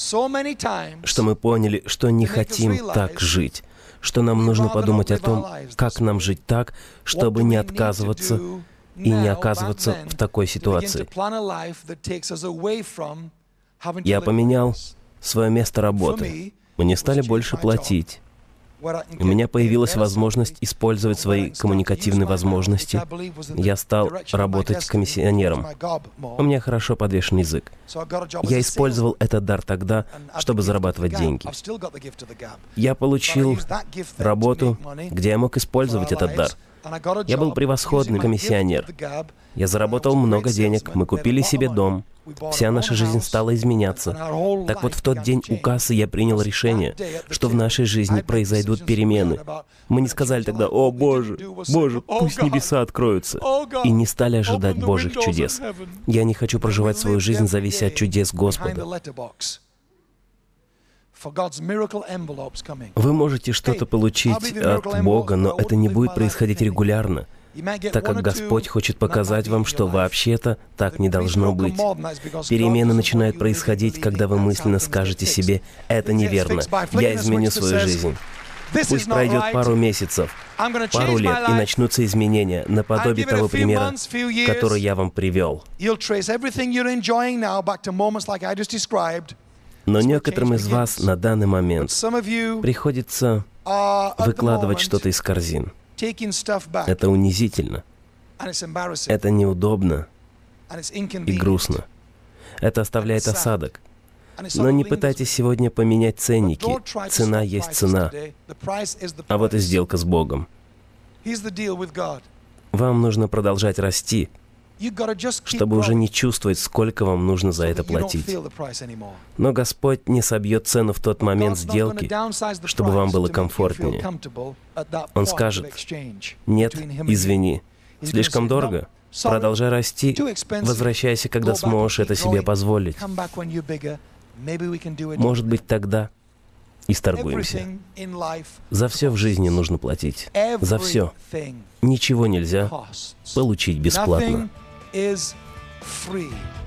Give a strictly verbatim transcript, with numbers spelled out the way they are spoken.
что мы поняли, что не хотим так жить, что нам нужно подумать о том, как нам жить так, чтобы не отказываться и не оказываться в такой ситуации. Я поменял свое место работы. Мне стали больше платить. У меня появилась возможность использовать свои коммуникативные возможности. Я стал работать комиссионером. У меня хорошо подвешен язык. Я использовал этот дар тогда, чтобы зарабатывать деньги. Я получил работу, где я мог использовать этот дар. Я был превосходный комиссионер. Я заработал много денег, мы купили себе дом. Вся наша жизнь стала изменяться. Так вот, в тот день у кассы я принял решение, что в нашей жизни произойдут перемены. Мы не сказали тогда: «О, Боже, Боже, пусть небеса откроются», и не стали ожидать Божьих чудес. Я не хочу проживать свою жизнь, завися от чудес Господа. Вы можете что-то получить от Бога, но это не будет происходить регулярно, так как Господь хочет показать вам, что вообще-то так не должно быть. Перемены начинают происходить, когда вы мысленно скажете себе: «Это неверно, я изменю свою жизнь». Пусть пройдет пару месяцев, пару лет, и начнутся изменения, наподобие того примера, который я вам привел. Но некоторым из вас на данный момент приходится выкладывать что-то из корзин. Это унизительно. Это неудобно и грустно. Это оставляет осадок. Но не пытайтесь сегодня поменять ценники. Цена есть цена. А вот и сделка с Богом. Вам нужно продолжать расти, чтобы уже не чувствовать, сколько вам нужно за это платить. Но Господь не собьет цену в тот момент сделки, чтобы вам было комфортнее. Он скажет: «Нет, извини, слишком дорого. Продолжай расти, возвращайся, когда сможешь это себе позволить. Может быть, тогда и сторгуемся». За все в жизни нужно платить. За все. Ничего нельзя получить бесплатно. Is free.